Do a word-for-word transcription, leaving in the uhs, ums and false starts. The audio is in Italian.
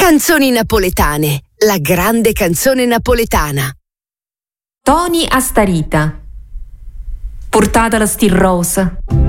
Canzoni napoletane, la grande canzone napoletana. Toni Astarita, portata la stirrosa.